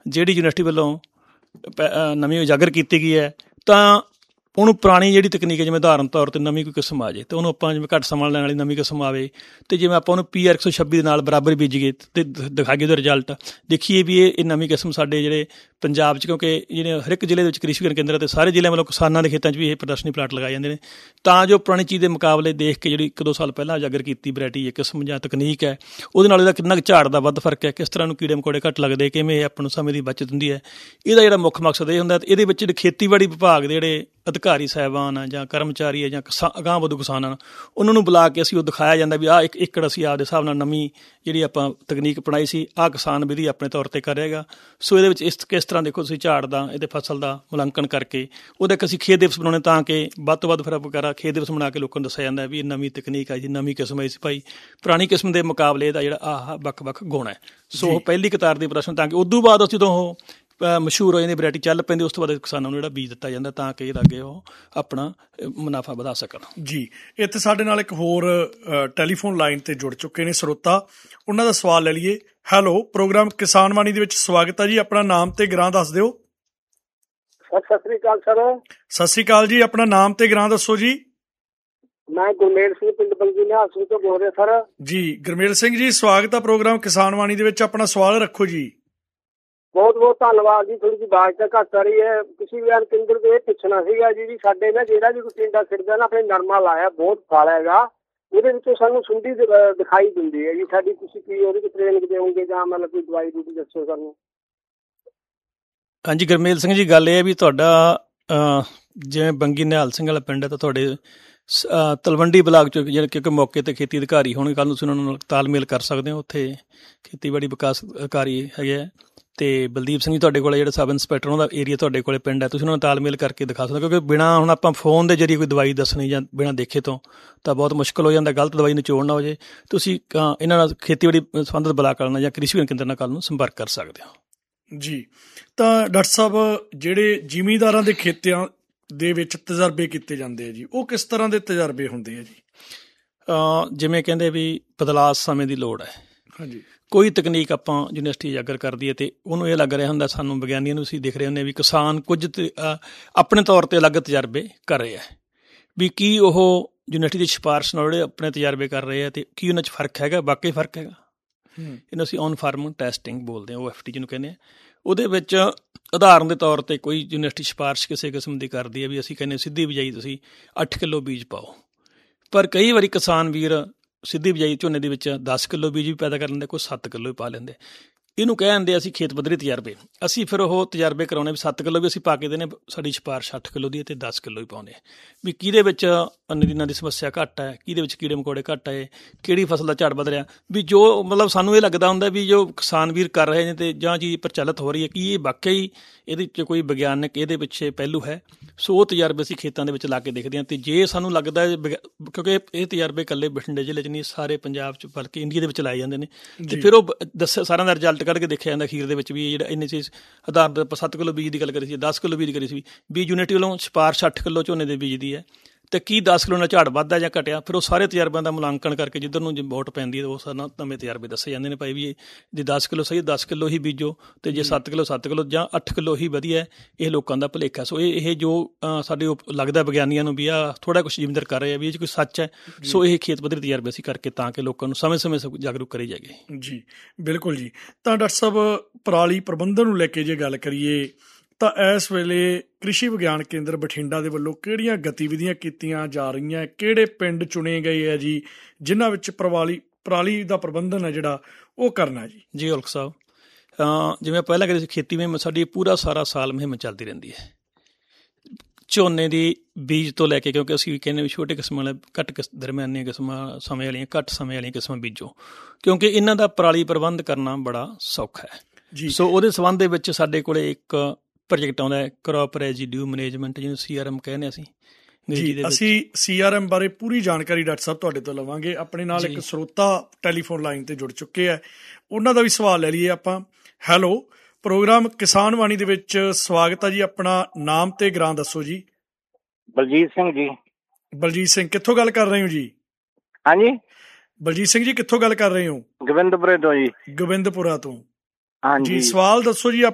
ਜਿਹੜੀ ਯੂਨੀਵਰਸਿਟੀ ਵੱਲੋਂ ਨਵੀਂ ਉਜਾਗਰ ਕੀਤੀ ਗਈ ਹੈ, ਤਾਂ ਉਹਨੂੰ ਪੁਰਾਣੀ ਜਿਹੜੀ ਤਕਨੀਕ ਹੈ, ਜਿਵੇਂ ਉਦਾਹਰਨ ਤੌਰ 'ਤੇ ਨਵੀਂ ਕੋਈ ਕਿਸਮ ਆ ਜਾਏ ਅਤੇ ਉਹਨੂੰ ਆਪਾਂ ਜਿਵੇਂ ਘੱਟ ਸਮਾਂ ਲੈਣ ਵਾਲੀ ਨਵੀਂ ਕਿਸਮ ਆਵੇ, ਅਤੇ ਜਿਵੇਂ ਆਪਾਂ ਉਹਨੂੰ PR 126 ਦੇ ਨਾਲ ਬਰਾਬਰ ਬੀਜੀਏ ਅਤੇ ਦਿਖਾਈਏ ਉਹਦਾ ਰਿਜ਼ਲਟ, ਦੇਖੀਏ ਵੀ ਇਹ ਨਵੀਂ ਕਿਸਮ ਸਾਡੇ ਜਿਹੜੇ ਪੰਜਾਬ 'ਚ, ਕਿਉਂਕਿ ਜਿਹੜੇ ਹਰ ਇੱਕ ਜ਼ਿਲ੍ਹੇ ਦੇ ਵਿੱਚ ਕ੍ਰਿਸ਼ੀ ਵਿਗਿਆਨ ਕੇਂਦਰ ਅਤੇ ਸਾਰੇ ਜ਼ਿਲ੍ਹਿਆਂ ਵੱਲੋਂ ਕਿਸਾਨਾਂ ਦੇ ਖੇਤਾਂ 'ਚ ਵੀ ਇਹ ਪ੍ਰਦਰਸ਼ਨੀ ਪਲਾਟ ਲਗਾਏ ਜਾਂਦੇ ਨੇ, ਤਾਂ ਜੋ ਪੁਰਾਣੀ ਚੀਜ਼ ਦੇ ਮੁਕਾਬਲੇ ਦੇਖ ਕੇ ਜਿਹੜੀ 1-2 ਸਾਲ ਪਹਿਲਾਂ ਉਜਾਗਰ ਕੀਤੀ ਵੈਰਾਈਟੀ ਜਾਂ ਕਿਸਮ ਜਾਂ ਤਕਨੀਕ ਹੈ, ਉਹਦੇ ਨਾਲ ਇਹਦਾ ਕਿੰਨਾ ਕੁ ਝਾੜ ਦਾ ਵੱਧ ਫਰਕ ਹੈ, ਕਿਸ ਤਰ੍ਹਾਂ ਨੂੰ ਕੀੜੇ ਮਕੌੜੇ ਘੱਟ ਲੱਗਦੇ, ਕਿਵੇਂ ਆਪਾਂ ਨੂੰ ਸਮੇਂ ਦੀ ਬੱਚਤ ਹੁੰਦੀ ਹੈ। ਇਹਦਾ ਜਿਹੜਾ ਮੁੱਖ ਮਕਸਦ ਇਹ ਹੁੰਦਾ, ਇਹਦੇ ਵਿੱਚ ਜਿਹੜੇ ਖੇਤੀਬਾੜੀ ਵਿਭਾਗ ਦੇ ਜਿਹੜੇ ਅਧਿਕਾਰੀ ਸਾਹਿਬਾਨ ਆ ਜਾਂ ਕਰਮਚਾਰੀ ਹੈ ਜਾਂ ਅਗਾਂਹ ਵਧੂ ਕਿਸਾਨ ਹਨ, ਉਹਨਾਂ ਨੂੰ ਬੁਲਾ ਕੇ ਅਸੀਂ ਉਹ ਦਿਖਾਇਆ ਜਾਂਦਾ ਵੀ ਆਹ 1 ਏਕੜ ਅਸੀਂ ਆਪਦੇ ਹਿਸਾਬ ਨਾਲ ਨਵੀਂ ਜਿਹੜੀ ਆਪਾਂ ਤਕਨੀਕ ਅਪਣਾਈ ਸੀ, ਆਹ ਕਿਸਾਨ ਵਿਧੀ ਆਪਣੇ ਤੌਰ 'ਤੇ ਕਰ ਰਹੇਗਾ। ਸੋ ਇਹਦੇ ਵਿੱਚ ਕਿਸ ਤਰ੍ਹਾਂ ਦੇਖੋ ਤੁਸੀਂ ਝਾੜ ਦਾ, ਇਹਦੇ ਫਸਲ ਦਾ ਮੁਲਾਂਕਣ ਕਰਕੇ ਉਹਦਾ ਇੱਕ ਅਸੀਂ ਖੇਤ ਦਿਵਸ ਬਣਾਉਣੇ, ਤਾਂ ਕਿ ਵੱਧ ਤੋਂ ਵੱਧ ਫਿਰ ਵਗੈਰਾ ਖੇਤ ਦਿਵਸ ਬਣਾ ਕੇ ਲੋਕਾਂ ਨੂੰ ਦੱਸਿਆ ਜਾਂਦਾ ਵੀ ਇਹ ਨਵੀਂ ਤਕਨੀਕ ਹੈ ਜੀ, ਨਵੀਂ ਕਿਸਮ ਹੈ ਸੀ ਭਾਈ, ਪੁਰਾਣੀ ਕਿਸਮ ਦੇ ਮੁਕਾਬਲੇ ਇਹਦਾ ਜਿਹੜਾ ਆਹ ਵੱਖ-ਵੱਖ ਗੁਣ ਹੈ। ਸੋ ਪਹਿਲੀ ਕਤਾਰ ਦੀ ਪ੍ਰਦਰਸ਼ਨ, ਤਾਂ ਕਿ ਉਦੋਂ ਬਾਅਦ ਜਦੋਂ ਉਹ ਮਸ਼ਹੂਰ ਹੋ ਜਾਂਦੀ ਵੈਰਾਈਟੀ ਚੱਲ ਪੈਂਦੀ, ਉਸ ਤੋਂ ਬਾਅਦ ਕਿਸਾਨਾਂ ਨੂੰ ਜਿਹੜਾ ਬੀਜ ਦਿੱਤਾ ਜਾਂਦਾ, ਤਾਂ ਕਿ ਇਹਦਾ ਅੱਗੇ ਉਹ ਆਪਣਾ ਮੁਨਾਫਾ ਵਧਾ ਸਕਣ ਜੀ। ਇੱਥੇ ਸਾਡੇ ਨਾਲ ਇੱਕ ਹੋਰ ਟੈਲੀਫੋਨ ਲਾਈਨ ਤੇ ਜੁੜ ਚੁੱਕੇ ਨੇ ਸਰੋਤਾ, ਉਹਨਾਂ ਦਾ ਸਵਾਲ ਲੈ ਲਈਏ। ਹੈਲੋ, ਪ੍ਰੋਗਰਾਮ ਕਿਸਾਨ ਬਾਣੀ ਦੇ ਵਿੱਚ ਸਵਾਗਤ ਹੈ ਜੀ। ਆਪਣਾ ਨਾਮ ਤੇ ਗ੍ਰਾਂ ਦੱਸ ਦਿਓ। ਸਤਿ ਸ੍ਰੀ ਅਕਾਲ ਸਰ। ਸਤਿ ਸ੍ਰੀ ਅਕਾਲ ਜੀ। ਆਪਣਾ ਨਾਮ ਤੇ ਗ੍ਰਾਂ ਦੱਸੋ ਜੀ। ਮੈਂ ਗੁਰਮੇਲ ਸਿੰਘ, ਪਿੰਡ ਬੰਗੀ ਨਿਹਾਲ ਸਿੰਘ ਤੋਂ ਬੋਲ ਰਿਹਾ ਸਰ ਜੀ। ਗੁਰਮੇਲ ਸਿੰਘ ਜੀ, ਸਵਾਗਤ ਹੈ ਪ੍ਰੋਗਰਾਮ ਕਿਸਾਨ ਬਾਣੀ ਦੇ ਵਿੱਚ। ਆਪਣਾ ਸਵਾਲ ਰੱਖੋ ਜੀ। ਬਹੁਤ ਬਹੁਤ ਧੰਨਵਾਦ ਜੀ। ਥੋੜੀ ਜਿਹੀ ਆਵਾਜ਼ ਤਾਂ ਘੱਟ ਆ ਰਹੀ ਹੈ। ਕਿਸੇ ਵਿਗਿਆਨ ਕੇਂਦਰ ਤੋਂ ਇਹ ਪੁੱਛਣਾ ਸੀਗਾ ਜੀ ਵੀ ਸਾਡੇ ਨਾ ਜਿਹੜਾ ਵੀ ਕੋਈ ਟਿੰਡਾ ਖਿੜਦਾ ਨਾ, ਆਪਣੇ ਨਰਮਾ ਲਾਇਆ, ਬਹੁਤ ਫਲ ਹੈਗਾ, ਉਹਦੇ ਵਿੱਚੋਂ ਸਾਨੂੰ ਸੁੰਡੀ ਦਿਖਾਈ ਦਿੰਦੀ ਹੈ ਜੀ। ਸਾਡੀ ਤੁਸੀਂ ਕੀ ਉਹਦੇ ਵਿੱਚ ਟ੍ਰੇਨਿੰਗ ਦੇਵੋਗੇ ਜਾਂ ਮਤਲਬ ਕੋਈ ਦਵਾਈ ਦੂਜੀ ਦੱਸੋ ਸਾਨੂੰ। ਹਾਂਜੀ ਗੁਰਮੇਲ ਸਿੰਘ ਜੀ, ਗੱਲ ਇਹ ਹੈ ਵੀ ਤੁਹਾਡਾ ਜਿਵੇਂ ਬੰਗੀ ਨਿਹਾਲ ਸਿੰਘ ਵਾਲਾ ਪਿੰਡ ਹੈ, ਤਾਂ ਤੁਹਾਡੇ ਤਲਵੰਡੀ ਬਲਾਕ 'ਚ ਜਿਹੜੇ ਕਿਉਂਕਿ ਮੌਕੇ 'ਤੇ ਖੇਤੀ ਅਧਿਕਾਰੀ ਹੋਣਗੇ, ਕੱਲ੍ਹ ਨੂੰ ਤੁਸੀਂ ਉਹਨਾਂ ਨਾਲ ਤਾਲਮੇਲ ਕਰ ਸਕਦੇ ਹੋ। ਉੱਥੇ ਖੇਤੀਬਾੜੀ ਵਿਕਾਸ ਅਧਿਕਾਰੀ ਹੈਗੇ ਆ, ਅਤੇ ਬਲਦੀਪ ਸਿੰਘ ਜੀ ਤੁਹਾਡੇ ਕੋਲ ਜਿਹੜਾ ਸਬ ਇੰਸਪੈਕਟਰ, ਉਹਨਾਂ ਦਾ ਏਰੀਆ ਤੁਹਾਡੇ ਕੋਲ ਪਿੰਡ ਹੈ, ਤੁਸੀਂ ਉਹਨਾਂ ਨੂੰ ਤਾਲਮੇਲ ਕਰਕੇ ਦਿਖਾ ਸਕਦੇ ਹੋ। ਕਿਉਂਕਿ ਬਿਨਾਂ ਹੁਣ ਆਪਾਂ ਫੋਨ ਦੇ ਜ਼ਰੀਏ ਕੋਈ ਦਵਾਈ ਦੱਸਣੀ ਜਾਂ ਬਿਨਾਂ ਦੇਖੇ ਤੋਂ ਤਾਂ ਬਹੁਤ ਮੁਸ਼ਕਿਲ ਹੋ ਜਾਂਦਾ, ਗਲਤ ਦਵਾਈ ਨਿਚੋੜ ਨਾ ਹੋ ਜਾਏ। ਤੁਸੀਂ ਇਹਨਾਂ ਨਾਲ ਖੇਤੀਬਾੜੀ ਸੰਬੰਧਿਤ ਬਲਾਕ ਨਾਲ ਜਾਂ ਕ੍ਰਿਸ਼ੀ ਵਿਗਿਆਨ ਕੇਂਦਰ ਨਾਲ ਕੱਲ੍ਹ ਨੂੰ ਸੰਪਰਕ ਕਰ ਸਕਦੇ ਹੋ ਜੀ। ਤਾਂ ਡਾਕਟਰ ਸਾਹਿਬ, ਜਿਹੜੇ ਜ਼ਿਮੀਂਦਾਰਾਂ ਦੇ ਖੇਤਾਂ ਦੇ ਵਿੱਚ ਤਜਰਬੇ ਕੀਤੇ ਜਾਂਦੇ ਆ ਜੀ, ਉਹ ਕਿਸ ਤਰ੍ਹਾਂ ਦੇ ਤਜਰਬੇ ਹੁੰਦੇ ਆ ਜੀ? ਜਿਵੇਂ ਕਹਿੰਦੇ ਵੀ ਬਦਲਾਅ ਸਮੇਂ ਦੀ ਲੋੜ ਹੈ। ਹਾਂਜੀ। ਕੋਈ ਤਕਨੀਕ ਆਪਾਂ ਯੂਨੀਵਰਸਿਟੀ ਉਜਾਗਰ ਕਰਦੀ ਹੈ ਅਤੇ ਉਹਨੂੰ ਇਹ ਲੱਗ ਰਿਹਾ ਹੁੰਦਾ, ਸਾਨੂੰ ਵਿਗਿਆਨੀਆਂ ਨੂੰ ਅਸੀਂ ਦੇਖ ਰਹੇ ਹੁੰਦੇ ਵੀ ਕਿਸਾਨ ਕੁਝ ਆਪਣੇ ਤੌਰ 'ਤੇ ਅਲੱਗ ਤਜਰਬੇ ਕਰ ਰਹੇ ਹੈ, ਵੀ ਕੀ ਉਹ ਯੂਨੀਵਰਸਿਟੀ ਦੀ ਸਿਫਾਰਿਸ਼ ਨਾਲ ਜਿਹੜੇ ਆਪਣੇ ਤਜਰਬੇ ਕਰ ਰਹੇ ਆ ਅਤੇ ਕੀ ਉਹਨਾਂ 'ਚ ਫਰਕ ਹੈਗਾ, ਵਾਕਈ ਫਰਕ ਹੈਗਾ। ਇਹਨੂੰ ਅਸੀਂ ਔਨ ਫਾਰਮ ਟੈਸਟਿੰਗ ਬੋਲਦੇ ਹਾਂ, OFT ਜਿਹਨੂੰ ਕਹਿੰਦੇ ਹਾਂ। ਉਹਦੇ ਵਿੱਚ ਉਦਾਹਰਨ ਦੇ ਤੌਰ 'ਤੇ ਕੋਈ ਯੂਨੀਵਰਸਿਟੀ ਸਿਫਾਰਿਸ਼ ਕਿਸੇ ਕਿਸਮ ਦੀ ਕਰਦੀ ਹੈ ਵੀ ਅਸੀਂ ਕਹਿੰਦੇ ਸਿੱਧੀ ਬਿਜਾਈ ਤੁਸੀਂ 8 ਕਿਲੋ ਬੀਜ ਪਾਓ, ਪਰ ਕਈ ਵਾਰੀ ਕਿਸਾਨ ਵੀਰ ਸਿੱਧੀ ਬਿਜਾਈ ਝੋਨੇ ਦੇ ਵਿੱਚ 10 ਕਿਲੋ ਬੀਜ ਵੀ ਪੈਦਾ ਕਰ ਲੈਂਦੇ, ਕੋਈ 7 ਕਿਲੋ ਵੀ ਪਾ ਲੈਂਦੇ। ਇਹਨੂੰ ਕਹਿ ਦਿੰਦੇ ਅਸੀਂ ਖੇਤ ਪੱਧਰੀ ਤਜਰਬੇ। ਅਸੀਂ ਫਿਰ ਉਹ ਤਜਰਬੇ ਕਰਾਉਣੇ ਵੀ 7 ਕਿਲੋ ਵੀ ਅਸੀਂ ਪਾ ਕੇ ਦੇਣੇ, ਸਾਡੀ ਸਿਫਾਰਿਸ਼ 8 ਕਿਲੋ ਦੀ ਅਤੇ 10 ਕਿਲੋ ਵੀ ਪਾਉਂਦੇ ਵੀ ਕਿਹਦੇ ਵਿੱਚ ਨਦੀਨਾਂ ਦੀ ਸਮੱਸਿਆ ਘੱਟ ਹੈ, ਕਿਹਦੇ ਵਿੱਚ ਕੀੜੇ ਮਕੌੜੇ ਘੱਟ ਹੈ, ਕਿਹੜੀ ਫਸਲ ਦਾ ਝਾੜ ਵੱਧ ਰਿਹਾ, ਵੀ ਜੋ ਮਤਲਬ ਸਾਨੂੰ ਇਹ ਲੱਗਦਾ ਹੁੰਦਾ ਵੀ ਜੋ ਕਿਸਾਨ ਵੀਰ ਕਰ ਰਹੇ ਨੇ ਅਤੇ ਜਾਂ ਚੀਜ਼ ਪ੍ਰਚਲਿਤ ਹੋ ਰਹੀ ਹੈ, ਕਿ ਇਹ ਵਾਕਈ ਇਹਦੇ 'ਚ ਕੋਈ ਵਿਗਿਆਨਕ ਇਹਦੇ ਪਿੱਛੇ ਪਹਿਲੂ ਹੈ। ਸੋ ਉਹ ਤਜਰਬੇ ਅਸੀਂ ਖੇਤਾਂ ਦੇ ਵਿੱਚ ਲਾ ਕੇ ਦੇਖਦੇ ਹਾਂ, ਅਤੇ ਜੇ ਸਾਨੂੰ ਲੱਗਦਾ ਕਿਉਂਕਿ ਇਹ ਤਜਰਬੇ ਇਕੱਲੇ ਬਠਿੰਡੇ ਜ਼ਿਲ੍ਹੇ 'ਚ ਨਹੀਂ, ਸਾਰੇ ਪੰਜਾਬ 'ਚ ਬਲਕਿ ਇੰਡੀਆ ਦੇ ਵਿੱਚ ਲਾਏ ਜਾਂਦੇ ਨੇ, ਅਤੇ ਫਿਰ ਉਹ ਸਾਰਿਆਂ ਦਾ ਰਿਜ਼ਲਟ ਕੱਢ ਕੇ ਦੇਖਿਆ ਜਾਂਦਾ ਅਖੀਰ ਦੇ ਵਿੱਚ ਵੀ ਇਹ ਜਿਹੜਾ ਇੰਨੇ ਚੀਜ਼ ਆਧਾਰ 'ਤੇ 7 ਕਿਲੋ ਬੀਜ ਦੀ ਗੱਲ ਕਰੀ ਸੀ, 10 ਕਿਲੋ ਬੀਜ ਕਰੀ ਸੀ, ਬੀਜ ਯੂਨਿਟ ਵੱਲੋਂ ਸਿਫਾਰਿਸ਼ 8 ਕਿਲੋ ਝੋਨੇ ਦੇ ਬੀਜ ਦੀ ਹੈ, ਅਤੇ ਕੀ 10 ਕਿਲੋ ਨਾਲ ਝਾੜ ਵੱਧਦਾ ਜਾਂ ਘਟਿਆ। ਫਿਰ ਉਹ ਸਾਰੇ ਤਜਰਬਿਆਂ ਦਾ ਮੁਲਾਂਕਣ ਕਰਕੇ ਜਿੱਧਰ ਨੂੰ ਜੇ ਵੋਟ ਪੈਂਦੀ ਹੈ ਉਹ ਸਾਨੂੰ ਨਵੇਂ ਤਜਰਬੇ ਦੱਸੇ ਜਾਂਦੇ ਨੇ, ਭਾਈ ਵੀ ਜੇ 10 ਕਿਲੋ ਸਹੀ 10 ਕਿਲੋ ਹੀ ਬੀਜੋ, ਅਤੇ ਜੇ 7 ਕਿਲੋ 7 ਕਿਲੋ ਜਾਂ 8 ਕਿਲੋ ਹੀ ਵਧੀਆ, ਇਹ ਲੋਕਾਂ ਦਾ ਭੁਲੇਖਾ। ਸੋ ਇਹ ਜੋ ਸਾਡੇ ਉਹ ਲੱਗਦਾ ਵਿਗਿਆਨੀਆਂ ਨੂੰ ਵੀ ਆਹ ਥੋੜ੍ਹਾ ਕੁਛ ਜ਼ਿਮੀਂਦਾਰ ਕਰ ਰਹੇ ਆ ਵੀ ਇਹ 'ਚ ਕੋਈ ਸੱਚ ਹੈ। ਸੋ ਇਹ ਖੇਤ ਪੱਧਰੀ ਤਜਰਬੇ ਅਸੀਂ ਕਰਕੇ ਤਾਂ ਕਿ ਲੋਕਾਂ ਨੂੰ ਸਮੇਂ ਸਮੇਂ ਜਾਗਰੂਕ ਕਰੀ ਜਾਈਏ ਜੀ। ਬਿਲਕੁਲ ਜੀ। ਤਾਂ ਡਾਕਟਰ ਸਾਹਿਬ, ਪਰਾਲੀ ਪ੍ਰਬੰਧਨ ਨੂੰ ਲੈ ਕੇ ਜੇ ਗੱਲ ਕਰੀਏ ਤਾਂ ਇਸ ਵੇਲੇ ਕ੍ਰਿਸ਼ੀ ਵਿਗਿਆਨ ਕੇਂਦਰ ਬਠਿੰਡਾ ਦੇ ਵੱਲੋਂ ਕਿਹੜੀਆਂ ਗਤੀਵਿਧੀਆਂ ਕੀਤੀਆਂ ਜਾ ਰਹੀਆਂ, ਕਿਹੜੇ ਪਿੰਡ ਚੁਣੇ ਗਏ ਹੈ ਜੀ ਜਿਨ੍ਹਾਂ ਵਿੱਚ ਪਰਾਲੀ ਦਾ ਪ੍ਰਬੰਧਨ ਹੈ ਜਿਹੜਾ ਉਹ ਕਰਨਾ ਜੀ? ਜੀ ਔਲਖ ਸਾਹਿਬ, ਜਿਵੇਂ ਪਹਿਲਾਂ ਕਰੀ ਸੀ ਖੇਤੀ ਮੁਹਿੰਮ ਸਾਡੀ ਪੂਰਾ ਸਾਰਾ ਸਾਲ ਮੁਹਿੰਮ ਚੱਲਦੀ ਰਹਿੰਦੀ ਹੈ, ਝੋਨੇ ਦੀ ਬੀਜ ਤੋਂ ਲੈ ਕੇ, ਕਿਉਂਕਿ ਅਸੀਂ ਕਹਿੰਦੇ ਵੀ ਛੋਟੇ ਕਿਸਮਾਂ ਵਾਲੇ ਘੱਟ ਦਰਮਿਆਨੀਆਂ ਕਿਸਮਾਂ, ਸਮੇਂ ਵਾਲੀਆਂ ਘੱਟ ਸਮੇਂ ਵਾਲੀਆਂ ਕਿਸਮਾਂ ਬੀਜੋ, ਕਿਉਂਕਿ ਇਹਨਾਂ ਦਾ ਪਰਾਲੀ ਪ੍ਰਬੰਧ ਕਰਨਾ ਬੜਾ ਸੌਖਾ ਹੈ ਜੀ। ਸੋ ਉਹਦੇ ਸੰਬੰਧ ਦੇ ਵਿੱਚ ਸਾਡੇ ਕੋਲ ਇੱਕ ਪ੍ਰੋਜੈਕਟ ਆਉਂਦਾ ਹੈ, ਕ੍ਰੌਪ ਰੈਜੀਡਿਊ ਮੈਨੇਜਮੈਂਟ, ਜਿਹਨੂੰ CRM ਕਹਿੰਦੇ ਅਸੀਂ ਜੀ। ਅਸੀਂ CRM ਬਾਰੇ ਪੂਰੀ ਜਾਣਕਾਰੀ ਡਾਕਟਰ ਸਾਹਿਬ ਤੁਹਾਡੇ ਤੋਂ ਲਵਾਂਗੇ। ਆਪਣੇ ਨਾਲ ਇੱਕ ਸਰੋਤਾ ਟੈਲੀਫੋਨ ਲਾਈਨ ਤੇ ਜੁੜ ਚੁੱਕੇ ਹੈ, ਉਹਨਾਂ ਦਾ ਵੀ ਸਵਾਲ ਲੈ ਲਈਏ ਆਪਾਂ। ਹੈਲੋ, ਪ੍ਰੋਗਰਾਮ ਕਿਸਾਨ ਬਾਣੀ ਦੇ ਵਿੱਚ ਸਵਾਗਤ ਹੈ ਜੀ। ਆਪਣਾ ਨਾਮ ਤੇ ਗ੍ਰਾਂ ਦੱਸੋ ਜੀ। ਬਲਜੀਤ ਸਿੰਘ ਜੀ। ਬਲਜੀਤ ਸਿੰਘ, ਕਿੱਥੋਂ ਗੱਲ ਕਰ ਰਹੇ ਹੋ ਜੀ? ਹਾਂਜੀ, ਬਲਜੀਤ ਸਿੰਘ ਜੀ ਕਿੱਥੋਂ ਗੱਲ ਕਰ ਰਹੇ ਹੋ? ਗੋਬਿੰਦਪੁਰੇ ਤੋਂ ਜੀ। ਗੋਬਿੰਦਪੁਰਾ ਤੋਂ, ਹਾਂਜੀ। ਸਵਾਲ ਦੱਸੋ ਜੀ।